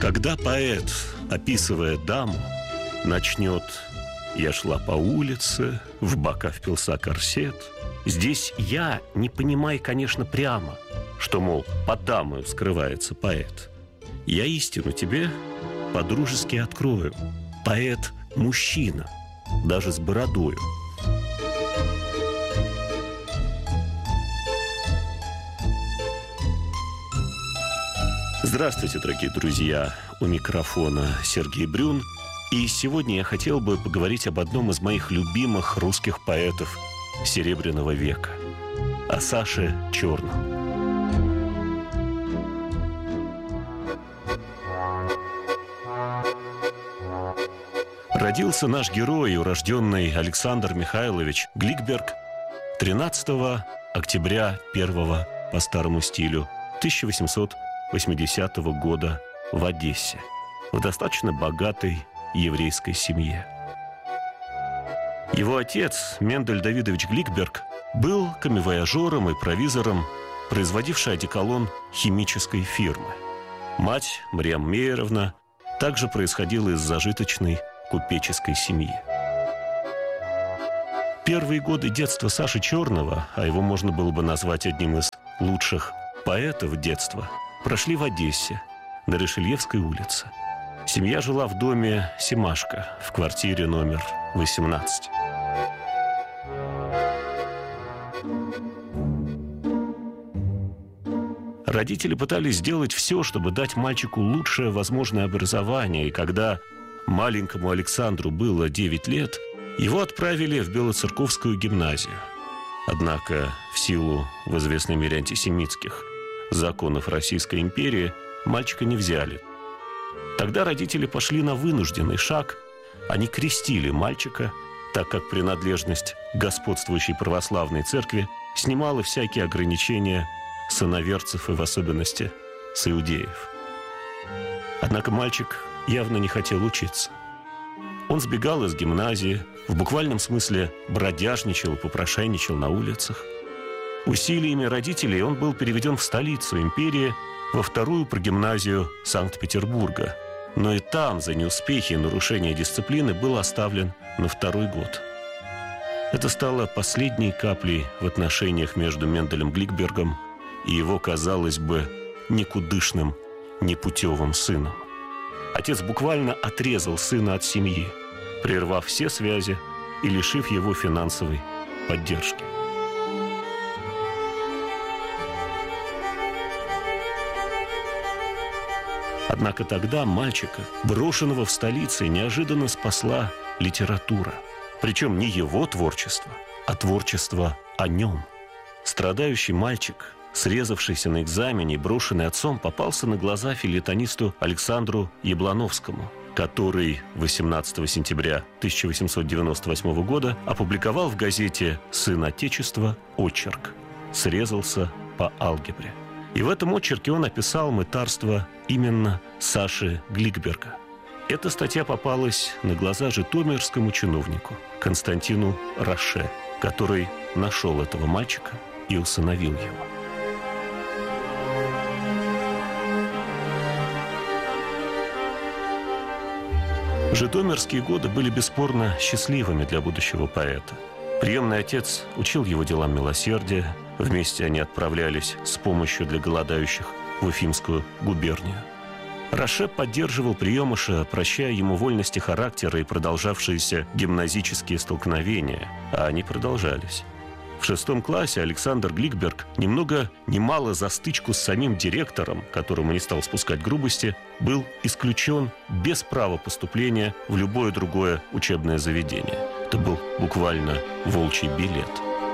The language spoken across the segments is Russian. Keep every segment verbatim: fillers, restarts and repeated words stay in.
Когда поэт, описывая даму, начнет «Я шла по улице, в бока впился корсет», здесь «я» не понимай, конечно, прямо, что, мол, под дамою скрывается поэт. Я истину тебе по-дружески открою. Поэт – мужчина, даже с бородою. Здравствуйте, дорогие друзья! У микрофона Сергей Брюн. И сегодня я хотел бы поговорить об одном из моих любимых русских поэтов Серебряного века – о Саше Черном. Родился наш герой, урожденный Александр Михайлович Гликберг тринадцатого октября первого по старому стилю тысяча восемьсот восьмидесятого года в Одессе, в достаточно богатой еврейской семье. Его отец, Мендель Давидович Гликберг, был коммивояжером и провизором, производивший одеколон химической фирмы. Мать, Мариам Мейеровна, также происходила из зажиточной купеческой семьи. Первые годы детства Саши Черного, а его можно было бы назвать одним из лучших поэтов детства, прошли в Одессе, на Ришельевской улице. Семья жила в доме Семашко, в квартире номер восемнадцать. Родители пытались сделать все, чтобы дать мальчику лучшее возможное образование, и когда маленькому Александру было девять лет, его отправили в Белоцерковскую гимназию. Однако в силу в известной мере антисемитских законов Российской империи мальчика не взяли. Тогда родители пошли на вынужденный шаг. Они крестили мальчика, так как принадлежность к господствующей православной церкви снимала всякие ограничения с иноверцев и в особенности с иудеев. Однако мальчик явно не хотел учиться. Он сбегал из гимназии, в буквальном смысле бродяжничал и попрошайничал на улицах. Усилиями родителей он был переведен в столицу империи, во вторую прогимназию Санкт-Петербурга. Но и там за неуспехи и нарушение дисциплины был оставлен на второй год. Это стало последней каплей в отношениях между Менделем Гликбергом и его, казалось бы, никудышным, непутевым сыном. Отец буквально отрезал сына от семьи, прервав все связи и лишив его финансовой поддержки. Однако тогда мальчика, брошенного в столице, неожиданно спасла литература. Причем не его творчество, а творчество о нем. Страдающий мальчик, срезавшийся на экзамене и брошенный отцом, попался на глаза фельетонисту Александру Яблоновскому, который восемнадцатого сентября тысяча восемьсот девяносто восьмого года опубликовал в газете «Сын Отечества» очерк «Срезался по алгебре». И в этом очерке он описал мытарство именно Саши Гликберга. Эта статья попалась на глаза житомирскому чиновнику Константину Роше, который нашел этого мальчика и усыновил его. Житомирские годы были бесспорно счастливыми для будущего поэта. Приемный отец учил его делам милосердия. Вместе они отправлялись с помощью для голодающих в Уфимскую губернию. Роше поддерживал приемыша, прощая ему вольности характера и продолжавшиеся гимназические столкновения, а они продолжались. В шестом классе Александр Гликберг, немного не мало за стычку с самим директором, которому не стал спускать грубости, был исключен без права поступления в любое другое учебное заведение. Это был буквально волчий билет.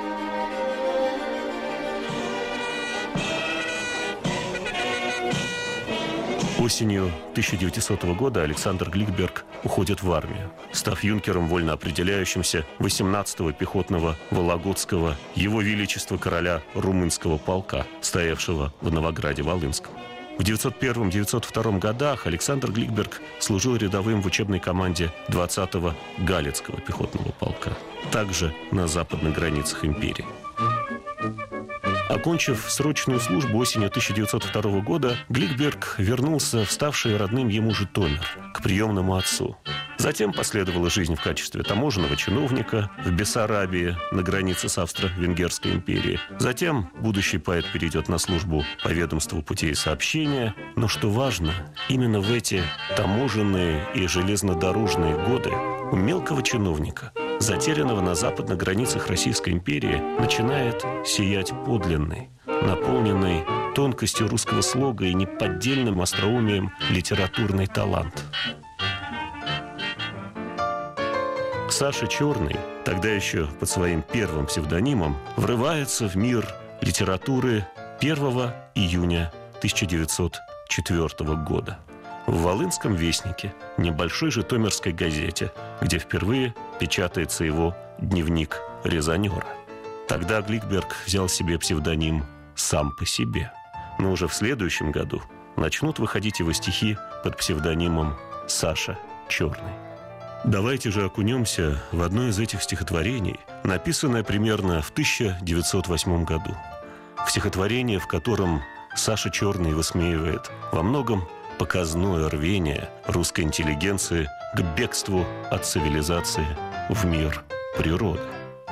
Осенью тысяча девятисотого года Александр Гликберг уходит в армию, став юнкером, вольно определяющимся восемнадцатого пехотного Вологодского Его Величества короля румынского полка, стоявшего в Новограде-Волынском. В девятьсот первом — девятьсот втором годах Александр Гликберг служил рядовым в учебной команде двадцатого Галицкого пехотного полка, также на западных границах империи. Окончив срочную службу осенью тысяча девятьсот второго года, Гликберг вернулся в ставший родным ему Житомир, к приемному отцу. Затем последовала жизнь в качестве таможенного чиновника в Бессарабии на границе с Австро-Венгерской империей. Затем будущий поэт перейдет на службу по ведомству путей сообщения. Но что важно, именно в эти таможенные и железнодорожные годы у мелкого чиновника, затерянного на западных границах Российской империи, начинает сиять подлинный, наполненный тонкостью русского слога и неподдельным остроумием литературный талант. Саша Черный, тогда еще под своим первым псевдонимом, врывается в мир литературы первого июня тысяча девятьсот четвёртого года. В «Волынском вестнике», небольшой житомирской газете, где впервые печатается его дневник резонера. Тогда Гликберг взял себе псевдоним «Сам по себе». Но уже в следующем году начнут выходить его стихи под псевдонимом «Саша Черный». Давайте же окунемся в одно из этих стихотворений, написанное примерно в тысяча девятьсот восьмом году. В стихотворении, в котором Саша Черный высмеивает во многом показное рвение русской интеллигенции к бегству от цивилизации в мир природы.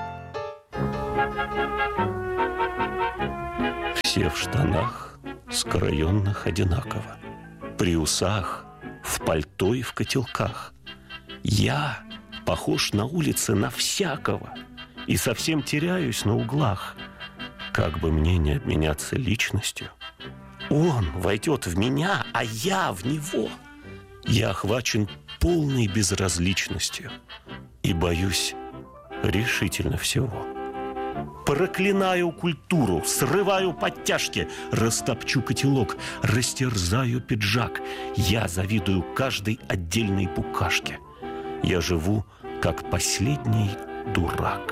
Все в штанах, скроенных одинаково, при усах, в пальто и в котелках. Я похож на улице на всякого и совсем теряюсь на углах. Как бы мне не обменяться личностью, он войдет в меня, а я в него. Я охвачен полной безразличностью и боюсь решительно всего. Проклинаю культуру, срываю подтяжки, растопчу котелок, растерзаю пиджак. Я завидую каждой отдельной букашке. Я живу, как последний дурак.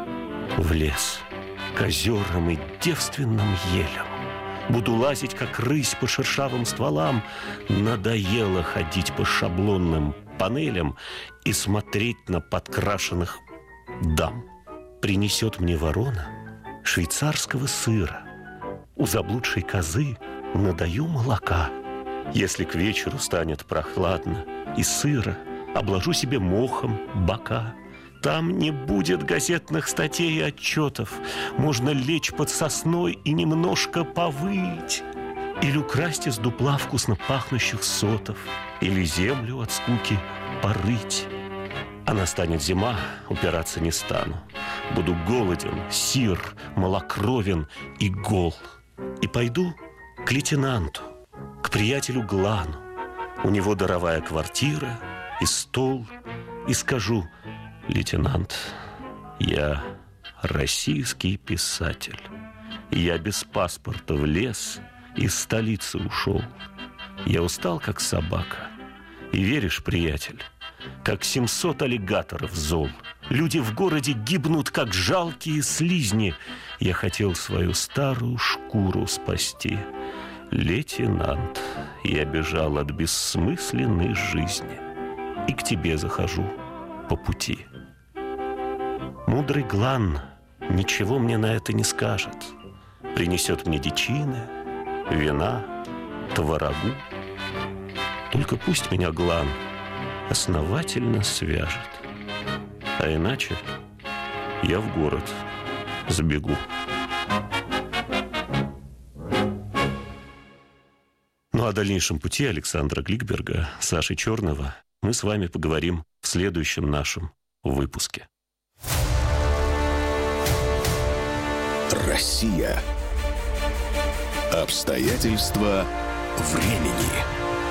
В лес, к озерам и девственным елям буду лазить, как рысь, по шершавым стволам. Надоело ходить по шаблонным панелям и смотреть на подкрашенных дам. Принесет мне ворона швейцарского сыра. У заблудшей козы надаю молока. Если к вечеру станет прохладно и сыро, обложу себе мохом бока. Там не будет газетных статей и отчетов. Можно лечь под сосной и немножко повыть. Или украсть из дупла вкусно пахнущих сотов. Или землю от скуки порыть. А настанет зима, упираться не стану. Буду голоден, сир, малокровен и гол. И пойду к лейтенанту, к приятелю Глану. У него даровая квартира и стол. И скажу: лейтенант, я российский писатель. Я без паспорта в лес, из столицы ушел. Я устал, как собака. И веришь, приятель, как семьсот аллигаторов зол. Люди в городе гибнут, как жалкие слизни. Я хотел свою старую шкуру спасти. Лейтенант, я бежал от бессмысленной жизни. И к тебе захожу по пути. Мудрый Глан ничего мне на это не скажет. Принесет мне дичины, вина, творогу. Только пусть меня Глан основательно свяжет. А иначе я в город забегу. Ну, о дальнейшем пути Александра Гликберга, Саши Черного мы с вами поговорим в следующем нашем выпуске. Россия. Обстоятельства времени.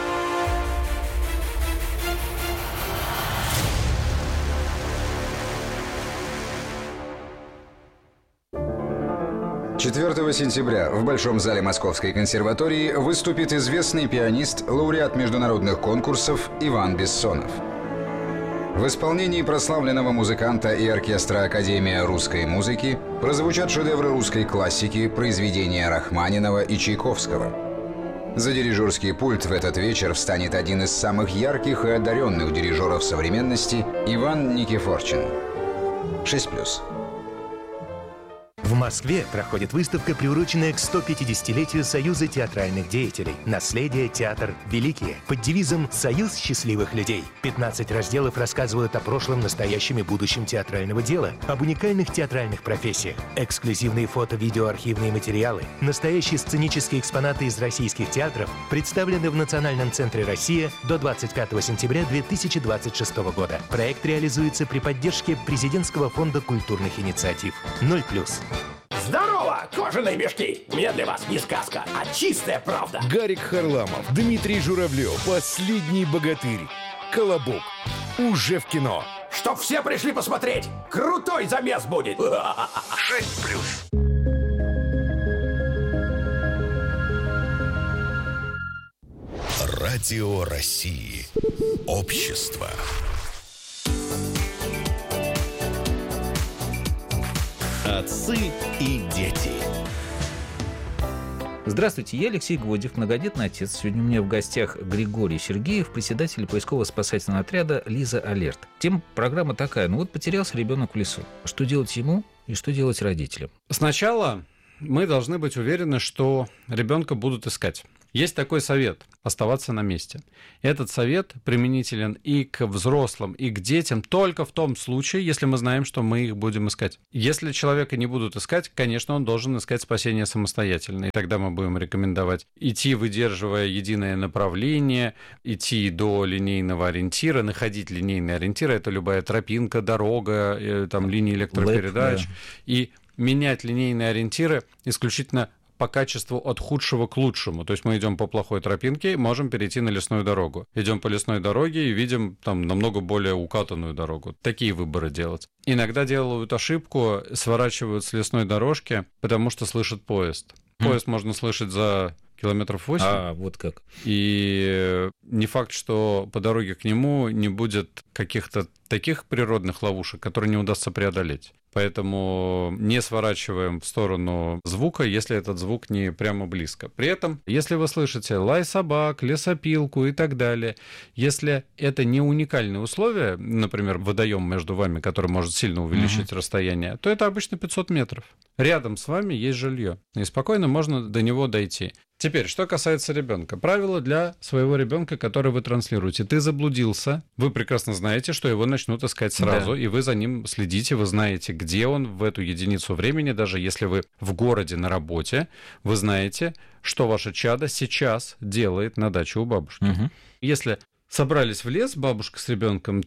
четвёртого сентября в Большом зале Московской консерватории выступит известный пианист, лауреат международных конкурсов Иван Бессонов. В исполнении прославленного музыканта и оркестра Академия русской музыки прозвучат шедевры русской классики, произведения Рахманинова и Чайковского. За дирижерский пульт в этот вечер встанет один из самых ярких и одаренных дирижеров современности Иван Никифорчин. шесть плюс. В Москве проходит выставка, приуроченная к сто пятидесятилетию Союза театральных деятелей. Наследие, театр, великие. Под девизом «Союз счастливых людей». пятнадцать разделов рассказывают о прошлом, настоящем и будущем театрального дела, об уникальных театральных профессиях. Эксклюзивные фото, видео, архивные материалы, настоящие сценические экспонаты из российских театров представлены в Национальном центре «Россия» до двадцать пятого сентября две тысячи двадцать шестого года. Проект реализуется при поддержке Президентского фонда культурных инициатив. Ноль плюс. Здорово, кожаные мешки! У меня для вас не сказка, а чистая правда. Гарик Харламов, Дмитрий Журавлев, Последний богатырь, Колобок. Уже в кино. Чтоб все пришли посмотреть! Крутой замес будет! шесть плюс. Радио России. Общество. Отцы и дети. Здравствуйте, я Алексей Гвоздев, многодетный отец. Сегодня у меня в гостях Григорий Сергеев, председатель поисково-спасательного отряда «Лиза Алерт». Тема программы такая: ну вот потерялся ребенок в лесу. Что делать ему и что делать родителям? Сначала мы должны быть уверены, что ребенка будут искать. Есть такой совет – оставаться на месте. Этот совет применителен и к взрослым, и к детям только в том случае, если мы знаем, что мы их будем искать. Если человека не будут искать, конечно, он должен искать спасение самостоятельно. И тогда мы будем рекомендовать идти, выдерживая единое направление, идти до линейного ориентира, находить линейный ориентир – это любая тропинка, дорога, там, линии электропередач. Лэп, да. И менять линейные ориентиры исключительно по качеству от худшего к лучшему. То есть мы идем по плохой тропинке, можем перейти на лесную дорогу. Идем по лесной дороге и видим там намного более укатанную дорогу. Такие выборы делать. Иногда делают ошибку, сворачивают с лесной дорожки, потому что слышат поезд. Поезд mm. можно слышать за километров восемь. А, вот как. И не факт, что по дороге к нему не будет каких-то таких природных ловушек, которые не удастся преодолеть. Поэтому не сворачиваем в сторону звука, если этот звук не прямо близко. При этом, если вы слышите лай собак, лесопилку и так далее, если это не уникальные условия, например, водоем между вами, который может сильно увеличить uh-huh. расстояние, то это обычно пятьсот метров. Рядом с вами есть жилье, и спокойно можно до него дойти. Теперь, что касается ребенка. Правило для своего ребенка, который вы транслируете. Ты заблудился, вы прекрасно знаете, что его начнут искать сразу, да. и вы за ним следите, вы знаете, где он в эту единицу времени, даже если вы в городе на работе, вы знаете, что ваше чадо сейчас делает на даче у бабушки. Угу. Если собрались в лес бабушка с ребенком,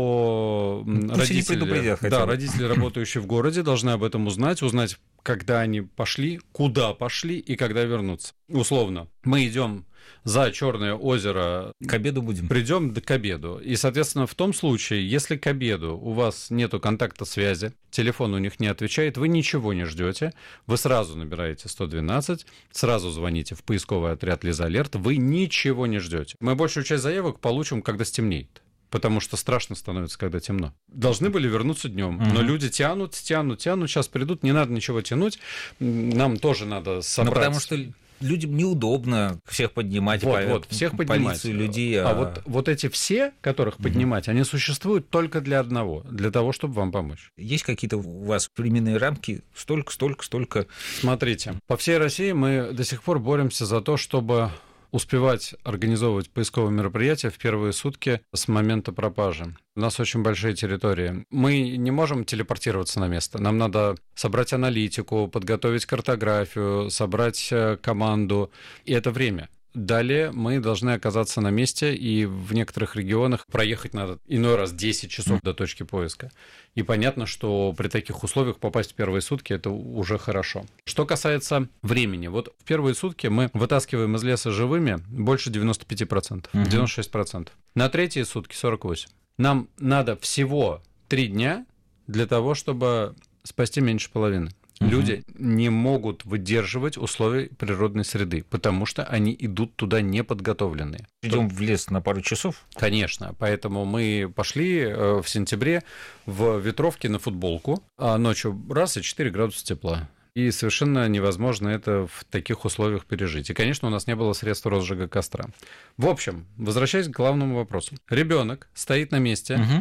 то родители, да, родители, работающие в городе, должны об этом узнать, узнать, когда они пошли, куда пошли и когда вернутся. Условно, мы идем за Черное озеро. К обеду будем. Придем к обеду. И, соответственно, в том случае, если к обеду у вас нету контакта связи, телефон у них не отвечает, вы ничего не ждете, вы сразу набираете сто двенадцать, сразу звоните в поисковый отряд «Лиза Алерт», вы ничего не ждете. Мы большую часть заявок получим, когда стемнеет. Потому что страшно становится, когда темно. Должны были вернуться днем, uh-huh. но люди тянут, тянут, тянут, сейчас придут, не надо ничего тянуть, нам тоже надо собрать. Ну, потому что людям неудобно всех поднимать, вот, по, вот, всех поднимать. Полицию, людей. А, а вот, вот эти все, которых uh-huh. поднимать, они существуют только для одного, для того, чтобы вам помочь. Есть какие-то у вас временные рамки? Столько, столько, столько? Смотрите, по всей России мы до сих пор боремся за то, чтобы успевать организовывать поисковые мероприятия в первые сутки с момента пропажи. У нас очень большие территории. Мы не можем телепортироваться на место. Нам надо собрать аналитику, подготовить картографию, собрать команду. И это время. Далее мы должны оказаться на месте, и в некоторых регионах проехать надо иной раз десять часов до точки поиска. И понятно, что при таких условиях попасть в первые сутки – это уже хорошо. Что касается времени, вот в первые сутки мы вытаскиваем из леса живыми больше девяносто пять процентов, девяносто шесть процентов. На третьи сутки сорок восемь процентов. Нам надо всего три дня для того, чтобы спасти меньше половины. Угу. Люди не могут выдерживать условий природной среды, потому что они идут туда неподготовленные. Идем в лес на пару часов? Конечно, поэтому мы пошли в сентябре в ветровке на футболку, а ночью раз и четыре градуса тепла. И совершенно невозможно это в таких условиях пережить. И, конечно, у нас не было средств розжига костра. В общем, возвращаясь к главному вопросу. Ребенок стоит на месте, угу.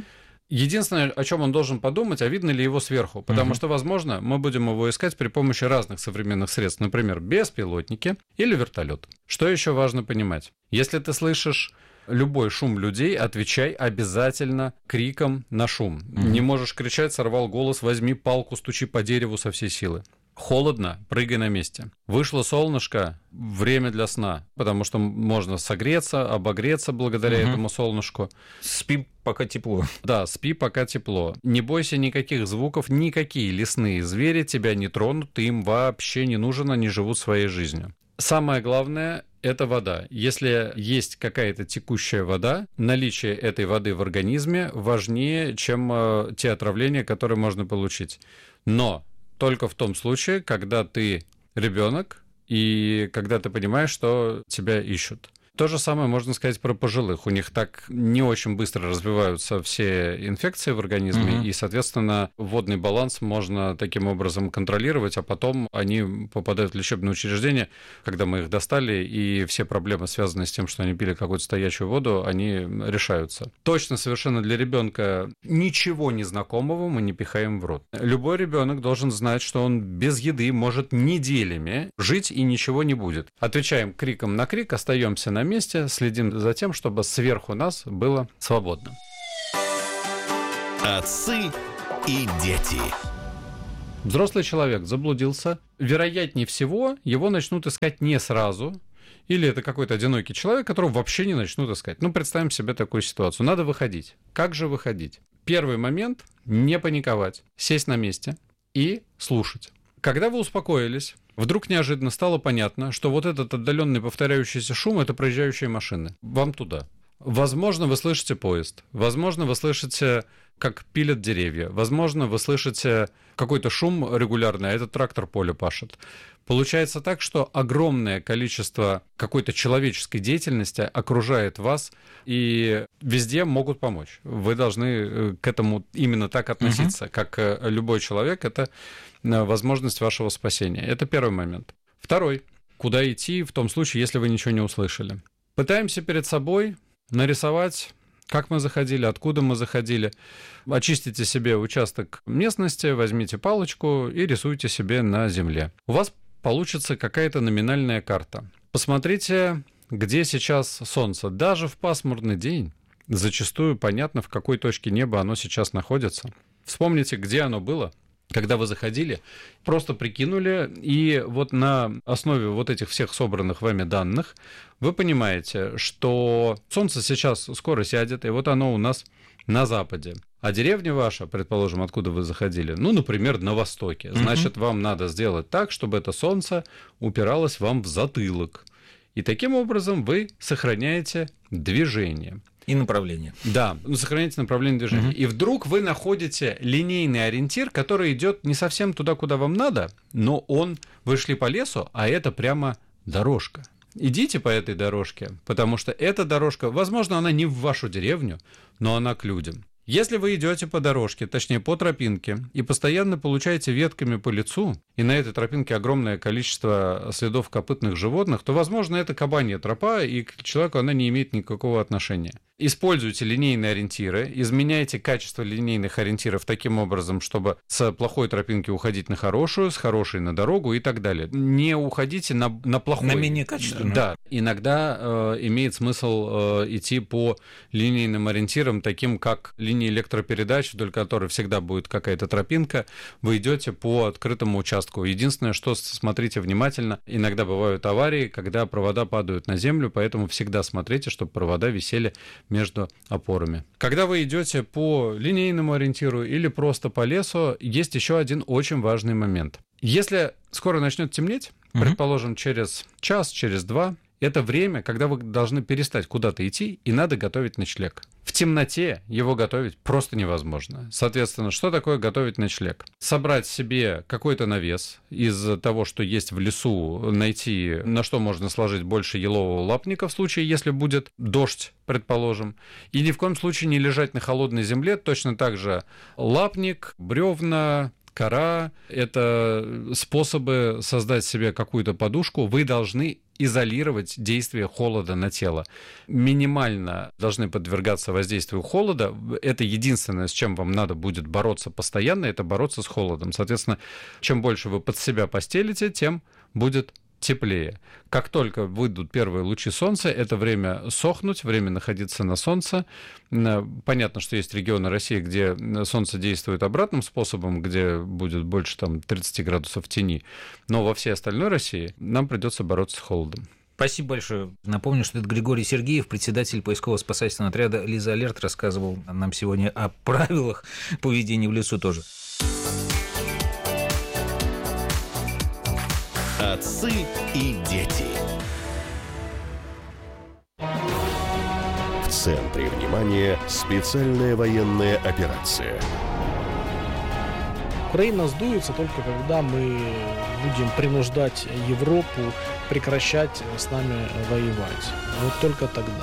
Единственное, о чем он должен подумать, а видно ли его сверху. Потому uh-huh. что, возможно, мы будем его искать при помощи разных современных средств. Например, беспилотники или вертолет. Что еще важно понимать? Если ты слышишь любой шум людей, отвечай обязательно криком на шум. Uh-huh. Не можешь кричать, сорвал голос, возьми палку, стучи по дереву со всей силы. Холодно, прыгай на месте. Вышло солнышко, время для сна, потому что можно согреться, обогреться благодаря угу. этому солнышку. Спи, пока тепло. Да, спи, пока тепло. Не бойся никаких звуков, никакие лесные звери тебя не тронут, ты им вообще не нужен, они живут своей жизнью. Самое главное – это вода. Если есть какая-то текущая вода, наличие этой воды в организме важнее, чем э, те отравления, которые можно получить. Но только в том случае, когда ты ребенок и когда ты понимаешь, что тебя ищут. То же самое можно сказать про пожилых. У них так не очень быстро развиваются все инфекции в организме, угу. и, соответственно, водный баланс можно таким образом контролировать, а потом они попадают в лечебное учреждение, когда мы их достали, и все проблемы, связанные с тем, что они пили какую-то стоячую воду, они решаются. Точно совершенно для ребенка ничего незнакомого мы не пихаем в рот. Любой ребенок должен знать, что он без еды может неделями жить и ничего не будет. Отвечаем криком на крик, остаемся на месте, следим за тем, чтобы сверху нас было свободно. Отцы и дети. Взрослый человек заблудился. Вероятнее всего, его начнут искать не сразу. Или это какой-то одинокий человек, которого вообще не начнут искать. Ну, представим себе такую ситуацию. Надо выходить. Как же выходить? Первый момент – не паниковать. Сесть на месте и слушать. Когда вы успокоились, вдруг неожиданно стало понятно, что вот этот отдаленный повторяющийся шум – это проезжающие машины. Вам туда. Возможно, вы слышите поезд. Возможно, вы слышите, как пилят деревья. Возможно, вы слышите какой-то шум регулярный, а этот трактор поле пашет. Получается так, что огромное количество какой-то человеческой деятельности окружает вас, и везде могут помочь. Вы должны к этому именно так относиться, uh-huh. как любой человек. Это возможность вашего спасения. Это первый момент. Второй. Куда идти в том случае, если вы ничего не услышали? Пытаемся перед собой нарисовать, как мы заходили, откуда мы заходили. Очистите себе участок местности, возьмите палочку и рисуйте себе на земле. У вас получится какая-то номинальная карта. Посмотрите, где сейчас солнце. Даже в пасмурный день зачастую понятно, в какой точке неба оно сейчас находится. Вспомните, где оно было, когда вы заходили, просто прикинули, и вот на основе вот этих всех собранных вами данных вы понимаете, что солнце сейчас скоро сядет, и вот оно у нас на западе. А деревня ваша, предположим, откуда вы заходили, ну, например, на востоке. Значит, mm-hmm. вам надо сделать так, чтобы это солнце упиралось вам в затылок. И таким образом вы сохраняете движение. И направление. Да, ну, сохраняйте направление движения. Mm-hmm. И вдруг вы находите линейный ориентир, который идет не совсем туда, куда вам надо, но он... Вы шли по лесу, а это прямо дорожка. Идите по этой дорожке, потому что эта дорожка, возможно, она не в вашу деревню, но она к людям. Если вы идете по дорожке, точнее по тропинке, и постоянно получаете ветками по лицу, и на этой тропинке огромное количество следов копытных животных, то, возможно, это кабанья тропа, и к человеку она не имеет никакого отношения. Используйте линейные ориентиры, изменяйте качество линейных ориентиров таким образом, чтобы с плохой тропинки уходить на хорошую, с хорошей на дорогу и так далее. Не уходите на, на плохой. На менее качественную. Да. Иногда э, имеет смысл э, идти по линейным ориентирам, таким как линии электропередач, вдоль которой всегда будет какая-то тропинка. Вы идете по открытому участку. Единственное, что смотрите внимательно, иногда бывают аварии, когда провода падают на землю, поэтому всегда смотрите, чтобы провода висели между опорами. Когда вы идете по линейному ориентиру или просто по лесу, есть еще один очень важный момент. Если скоро начнет темнеть, угу. предположим, через час, через два, это время, когда вы должны перестать куда-то идти, и надо готовить ночлег. В темноте его готовить просто невозможно. Соответственно, что такое готовить ночлег? Собрать себе какой-то навес из того, что есть в лесу, найти, на что можно сложить больше елового лапника в случае, если будет дождь, предположим. И ни в коем случае не лежать на холодной земле. Точно так же лапник, бревна, кора – это способы создать себе какую-то подушку. Вы должны изолировать действие холода на тело. Минимально должны подвергаться воздействию холода. Это единственное, с чем вам надо будет бороться постоянно, это бороться с холодом. Соответственно, чем больше вы под себя постелите, тем будет теплее. Как только выйдут первые лучи солнца, это время сохнуть, время находиться на солнце. Понятно, что есть регионы России, где солнце действует обратным способом, где будет больше там, тридцать градусов тени, но во всей остальной России нам придется бороться с холодом. Спасибо большое. Напомню, что это Григорий Сергеев, председатель поисково-спасательного отряда «Лиза Алерт», рассказывал нам сегодня о правилах поведения в лесу тоже. Отцы и дети. В центре внимания специальная военная операция. Украина сдуется только когда мы будем принуждать Европу прекращать с нами воевать. Вот только тогда.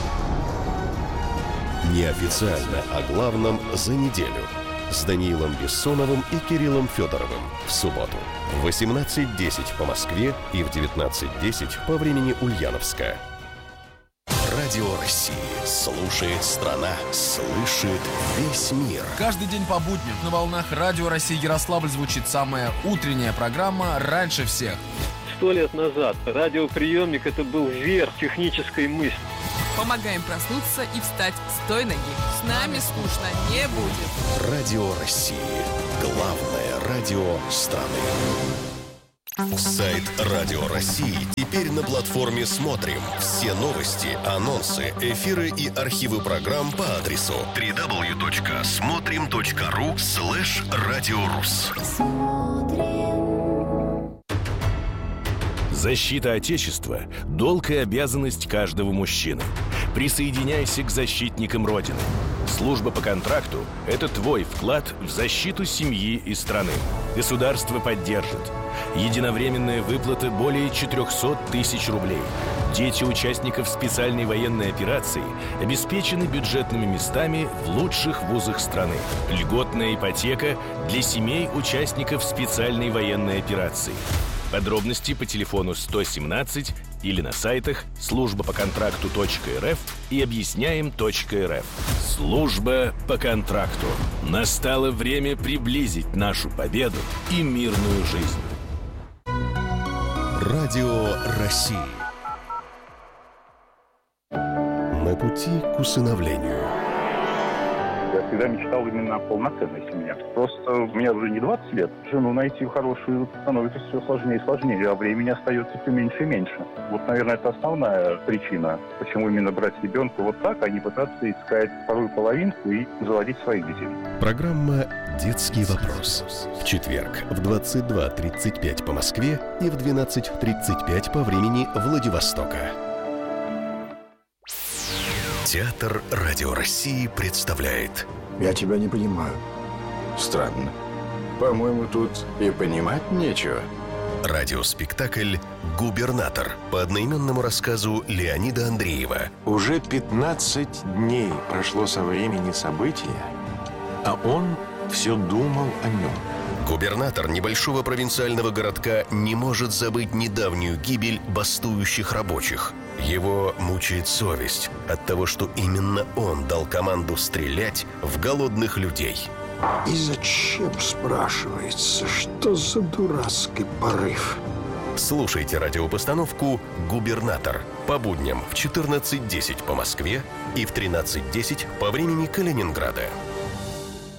Неофициально о главном за неделю. С Даниилом Бессоновым и Кириллом Федоровым в субботу в восемнадцать десять по Москве и в девятнадцать десять по времени Ульяновска. Радио России. Слушает страна. Слышит весь мир. Каждый день по будням на волнах Радио России Ярославль звучит самая утренняя программа «Раньше всех». Сто лет назад радиоприемник — это был верх технической мысли. Помогаем проснуться и встать с той ноги. С нами скучно не будет. Радио России. Главное радио страны. Сайт Радио России теперь на платформе «Смотрим». Все новости, анонсы, эфиры и архивы программ по адресу дабл ю дабл ю дабл ю точка смотрим точка ру слэш радиорус. Защита Отечества – долг и обязанность каждого мужчины. Присоединяйся к защитникам Родины. Служба по контракту – это твой вклад в защиту семьи и страны. Государство поддержит. Единовременная выплата более четыреста тысяч рублей. Дети участников специальной военной операции обеспечены бюджетными местами в лучших вузах страны. Льготная ипотека для семей участников специальной военной операции. Подробности по телефону сто семнадцать или на сайтах служба по контракту точка эр эф и объясняем точка эр эф. Служба по контракту. Настало время приблизить нашу победу и мирную жизнь. Радио России. На пути к усыновлению. Я всегда мечтал именно о полноценной семье. Просто у меня уже не двадцать лет. Жену найти хорошую становится все сложнее и сложнее, а времени остается все меньше и меньше. Вот, наверное, это основная причина, почему именно брать ребенка вот так, а не пытаться искать вторую половинку и заводить своих детей. Программа «Детский вопрос». В четверг в двадцать два тридцать пять по Москве и в двенадцать тридцать пять по времени Владивостока. Театр Радио России представляет. Я тебя не понимаю. Странно. По-моему, тут и понимать нечего. Радиоспектакль «Губернатор» по одноименному рассказу Леонида Андреева. Уже пятнадцать дней прошло со времени события, а он все думал о нем. Губернатор небольшого провинциального городка не может забыть недавнюю гибель бастующих рабочих. Его мучает совесть от того, что именно он дал команду стрелять в голодных людей. И зачем, спрашивается, что за дурацкий порыв? Слушайте радиопостановку «Губернатор» по будням в четырнадцать десять по Москве и в тринадцать десять по времени Калининграда.